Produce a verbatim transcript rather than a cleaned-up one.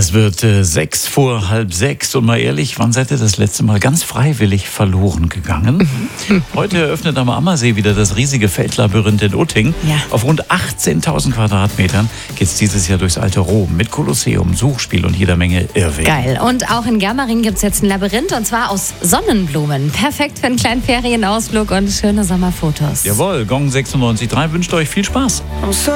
Es wird äh, sechs vor halb sechs und mal ehrlich, wann seid ihr das letzte Mal ganz freiwillig verloren gegangen? Heute eröffnet am Ammersee wieder das riesige Feldlabyrinth in Utting. Ja. Auf rund achtzehntausend Quadratmetern geht es dieses Jahr durchs alte Rom mit Kolosseum, Suchspiel und jeder Menge Irrwege. Geil. Und auch in Germering gibt es jetzt ein Labyrinth und zwar aus Sonnenblumen. Perfekt für einen kleinen Ferienausflug und schöne Sommerfotos. Jawohl, Gong sechsundneunzig Komma drei wünscht euch viel Spaß.